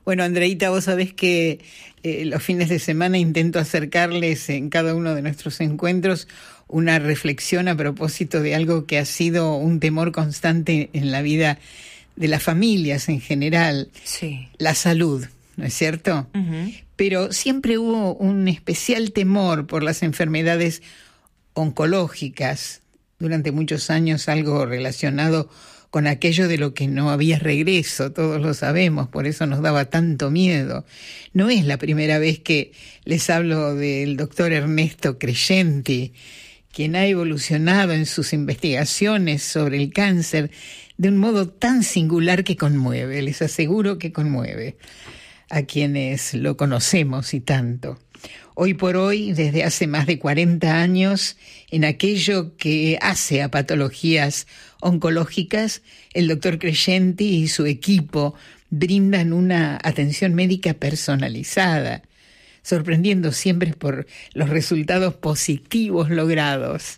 Bueno, Andreita, vos sabés que los fines de semana intento acercarles en cada uno de nuestros encuentros una reflexión a propósito de algo que ha sido un temor constante en la vida de las familias en general, sí, la salud, ¿no es cierto? Uh-huh. Pero siempre hubo un especial temor por las enfermedades oncológicas, durante muchos años algo relacionado con aquello de lo que no había regreso, todos lo sabemos, por eso nos daba tanto miedo. No es la primera vez que les hablo del doctor Ernesto Crescenti, quien ha evolucionado en sus investigaciones sobre el cáncer de un modo tan singular que conmueve, les aseguro que conmueve a quienes lo conocemos y tanto. Hoy por hoy, desde hace más de 40 años, en aquello que hace a patologías oncológicas, el doctor Crescenti y su equipo brindan una atención médica personalizada, sorprendiendo siempre por los resultados positivos logrados.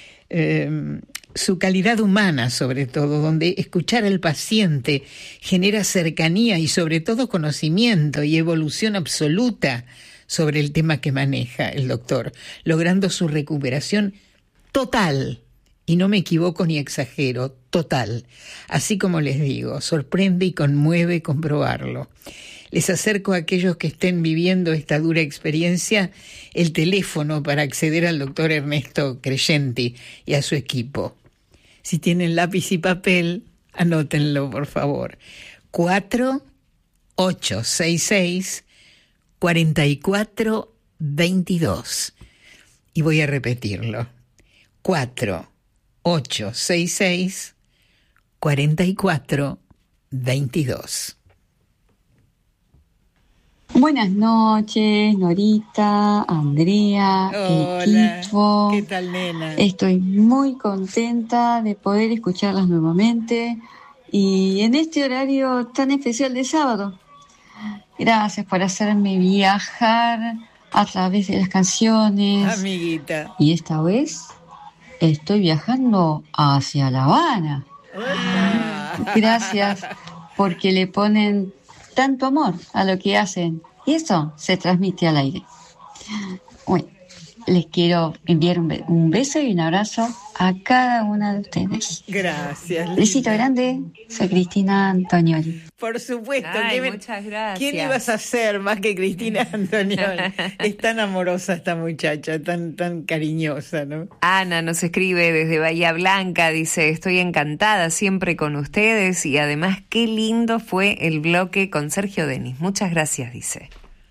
Su calidad humana, sobre todo, donde escuchar al paciente genera cercanía y sobre todo conocimiento y evolución absoluta sobre el tema que maneja el doctor, logrando su recuperación total, y no me equivoco ni exagero, total. Así como les digo, sorprende y conmueve comprobarlo. Les acerco a aquellos que estén viviendo esta dura experiencia el teléfono para acceder al doctor Ernesto Crescenti y a su equipo. Si tienen lápiz y papel, anótenlo, por favor. 4-866-4422. Y voy a repetirlo. 4-866-4422. Buenas noches, Norita, Andrea, hola, equipo. ¿Qué tal, nena? Estoy muy contenta de poder escucharlas nuevamente y en este horario tan especial de sábado. Gracias por hacerme viajar a través de las canciones. Amiguita. Y esta vez estoy viajando hacia La Habana. Gracias porque le ponen tanto amor a lo que hacen y eso se transmite al aire. Bueno, les quiero enviar un beso y un abrazo a cada una de ustedes. Gracias. Besito grande, soy Cristina Antonioli. Por supuesto. Ay, muchas gracias. ¿Quién ibas a ser más que Cristina Antonioli? Es tan amorosa esta muchacha, tan cariñosa, ¿no? Ana nos escribe desde Bahía Blanca, dice, estoy encantada siempre con ustedes y además qué lindo fue el bloque con Sergio Denis. Muchas gracias, dice.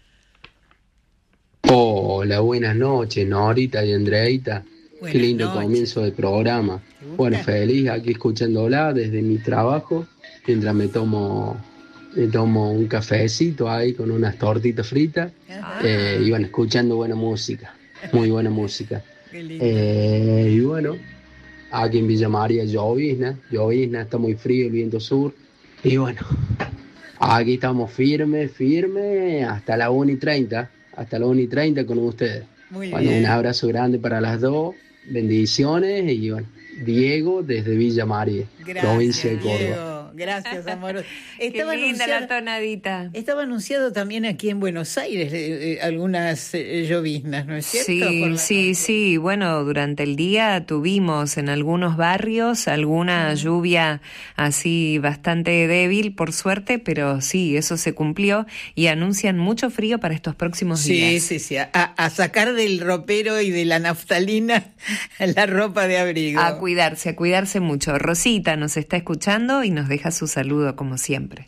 Hola, buenas noches, Norita y Andreita. Qué lindo comienzo del programa. Bueno, feliz aquí escuchándola desde mi trabajo, mientras me tomo un cafecito ahí con unas tortitas fritas y bueno, escuchando buena música, muy buena música. Y bueno, aquí en Villa María llovizna, está muy frío el viento sur y bueno, aquí estamos firme hasta las 1:30. Hasta las 1:30 con ustedes. Bueno, un abrazo grande para las dos, bendiciones y bueno, Diego desde Villa María, provincia de Córdoba. Diego. Gracias, amor. Qué linda la tonadita. Estaba anunciado también aquí en Buenos Aires algunas lloviznas, ¿no es cierto? Sí. Bueno, durante el día tuvimos en algunos barrios alguna lluvia así bastante débil, por suerte, pero sí, eso se cumplió y anuncian mucho frío para estos próximos días. Sí. A sacar del ropero y de la naftalina la ropa de abrigo. A cuidarse mucho. Rosita nos está escuchando y nos deja su saludo como siempre.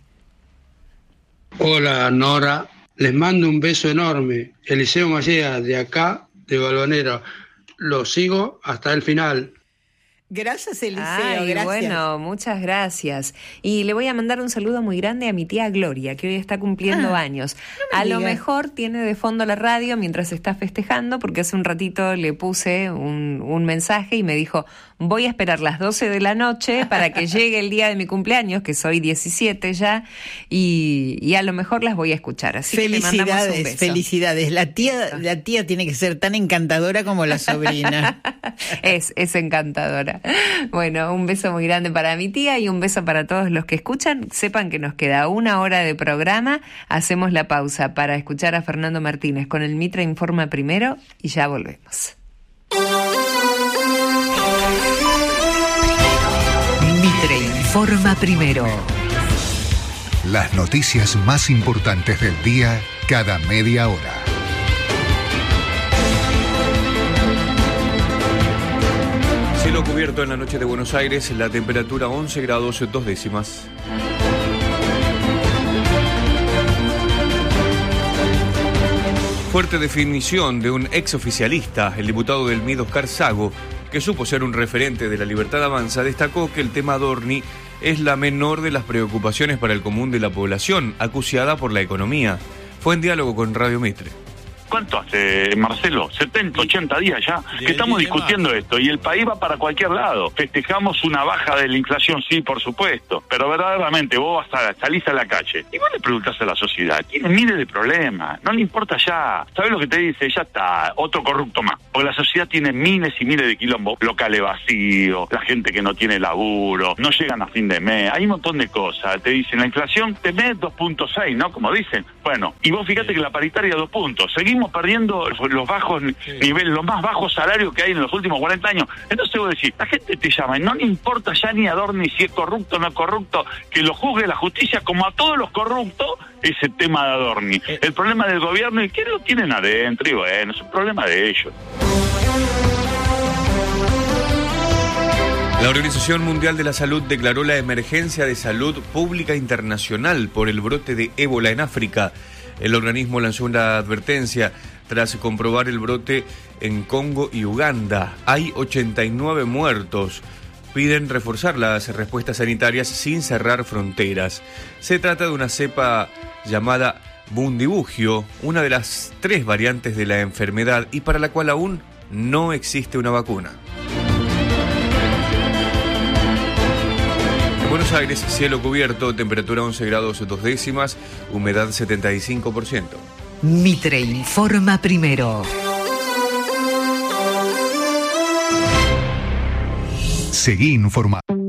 Hola Nora, les mando un beso enorme. Eliseo Macea de acá, de Balvanera. Lo sigo hasta el final. Gracias, Eliseo. Gracias. Bueno, muchas gracias. Y le voy a mandar un saludo muy grande a mi tía Gloria, que hoy está cumpliendo años. Lo mejor tiene de fondo la radio mientras está festejando, porque hace un ratito le puse un mensaje y me dijo, voy a esperar las 12 de la noche para que llegue el día de mi cumpleaños, que soy 17 ya, y a lo mejor las voy a escuchar. Así que le mandamos un beso. Felicidades. La tía tiene que ser tan encantadora como la sobrina. Es encantadora. amiga. Bueno, un beso muy grande para mi tía y un beso para todos los que escuchan. Sepan que nos queda 1 hora de programa. Hacemos la pausa para escuchar a Fernando Martínez con el Mitre Informa Primero y ya volvemos. Mitre Informa Primero. Las noticias más importantes del día cada media hora. Cielo cubierto en la noche de Buenos Aires, la temperatura 11 grados 2 décimas. Fuerte definición de un exoficialista, el diputado del MID Oscar Sago, que supo ser un referente de la Libertad Avanza, destacó que el tema Adorni es la menor de las preocupaciones para el común de la población, acuciada por la economía. Fue en diálogo con Radio Mitre. ¿Cuánto hace, Marcelo? 70, 80 días ya que estamos discutiendo esto y el país va para cualquier lado. Festejamos una baja de la inflación, sí, por supuesto, pero verdaderamente vos salís a la calle y vos le preguntás a la sociedad, tiene miles de problemas, no le importa ya. ¿Sabés lo que te dice? Ya está, otro corrupto más. Porque la sociedad tiene miles y miles de quilombos, locales vacíos, la gente que no tiene laburo, no llegan a fin de mes, hay un montón de cosas. Te dicen, la inflación tenés 2.6, ¿no? Como dicen. Bueno, y vos fíjate que la paritaria 2 puntos. Seguimos perdiendo los bajos niveles, los más bajos salarios que hay en los últimos 40 años. Entonces vos decís, la gente te llama y no le importa ya ni Adorni si es corrupto o no es corrupto, que lo juzgue la justicia como a todos los corruptos, ese tema de Adorni. El problema del gobierno y que lo tienen adentro, y bueno, es un problema de ellos. La Organización Mundial de la Salud declaró la emergencia de salud pública internacional por el brote de ébola en África. El organismo lanzó una advertencia tras comprobar el brote en Congo y Uganda. Hay 89 muertos. Piden reforzar las respuestas sanitarias sin cerrar fronteras. Se trata de una cepa llamada Bundibugyo, una de las 3 variantes de la enfermedad y para la cual aún no existe una vacuna. Buenos Aires, cielo cubierto, temperatura 11 grados 2 décimas, humedad 75%. Mitre Informa Primero. Seguí informado.